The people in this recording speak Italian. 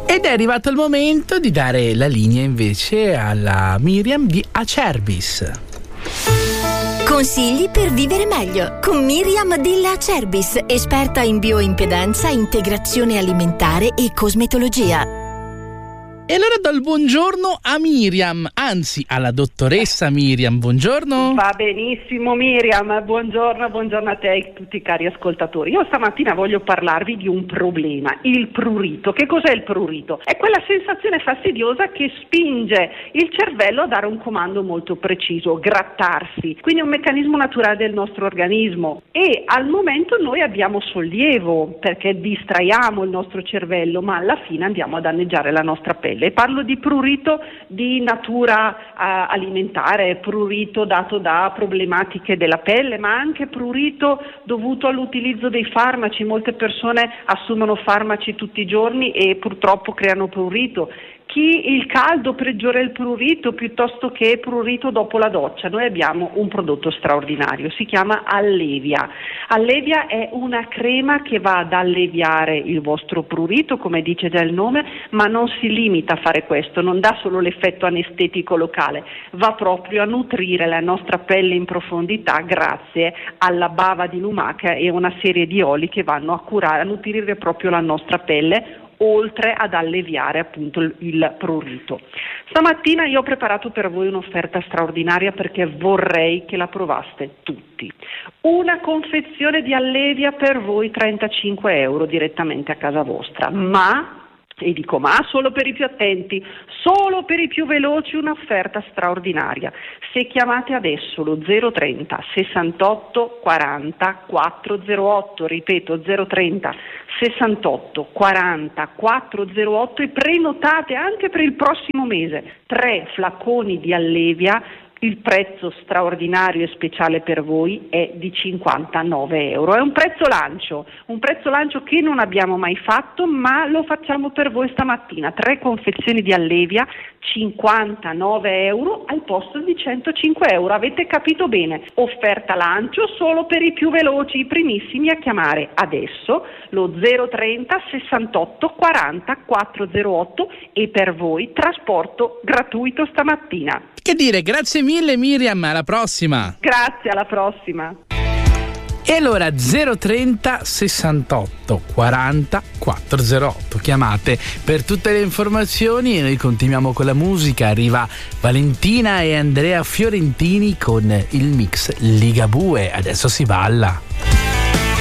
Ed è arrivato il momento di dare la linea invece alla Miriam di Acerbis. Consigli per vivere meglio con Miriam Della Acerbis, esperta in bioimpedanza, integrazione alimentare e cosmetologia. E allora do il buongiorno a Miriam, anzi alla dottoressa Miriam, buongiorno. Va benissimo Miriam, buongiorno a te e a tutti i cari ascoltatori. Io stamattina voglio parlarvi di un problema, il prurito. Che cos'è il prurito? È quella sensazione fastidiosa che spinge il cervello a dare un comando molto preciso, grattarsi, quindi è un meccanismo naturale del nostro organismo e al momento noi abbiamo sollievo perché distraiamo il nostro cervello, ma alla fine andiamo a danneggiare la nostra pelle. Parlo di prurito di natura alimentare, prurito dato da problematiche della pelle, ma anche prurito dovuto all'utilizzo dei farmaci. Molte persone assumono farmaci tutti i giorni e purtroppo creano prurito. Chi il caldo peggiora il prurito piuttosto che prurito dopo la doccia. Noi abbiamo un prodotto straordinario, si chiama Allevia. Allevia è una crema che va ad alleviare il vostro prurito, come dice già il nome, ma non si limita a fare questo, non dà solo l'effetto anestetico locale, va proprio a nutrire la nostra pelle in profondità grazie alla bava di lumaca e una serie di oli che vanno a curare, a nutrire proprio la nostra pelle, oltre ad alleviare appunto il prurito. Stamattina io ho preparato per voi un'offerta straordinaria perché vorrei che la provaste tutti. Una confezione di Allevia per voi, 35 euro direttamente a casa vostra, ma solo per i più attenti, solo per i più veloci un'offerta straordinaria. Se chiamate adesso lo 030 68 40 408, ripeto 030 68 40 408 e prenotate anche per il prossimo mese 3 flaconi di Allevia. Il prezzo straordinario e speciale per voi è di 59 euro. È un prezzo lancio che non abbiamo mai fatto, ma lo facciamo per voi stamattina. 3 confezioni di Allevia, 59 euro al posto di 105 euro. Avete capito bene? Offerta lancio solo per i più veloci, i primissimi a chiamare adesso lo 030 68 40 408 e per voi trasporto gratuito stamattina. Che dire, grazie mille Miriam, alla prossima. Grazie, alla prossima. E allora 030 68 40 408, chiamate per tutte le informazioni e noi continuiamo con la musica. Arriva Valentina e Andrea Fiorentini con il mix Ligabue, adesso si balla.